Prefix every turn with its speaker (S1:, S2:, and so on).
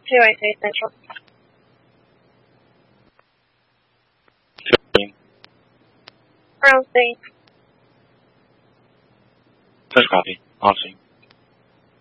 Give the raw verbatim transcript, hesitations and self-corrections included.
S1: two eight eight Central.
S2: fifteen.
S1: Ground state.
S2: Push copy. On scene.